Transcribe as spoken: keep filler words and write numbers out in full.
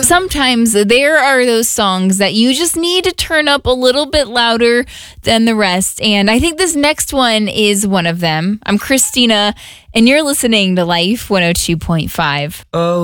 sometimes there are those songs that you just need to turn up a little bit louder than the rest. And I think this next one is one of them. I'm Christina, and you're listening to Life one oh two point five. Oh.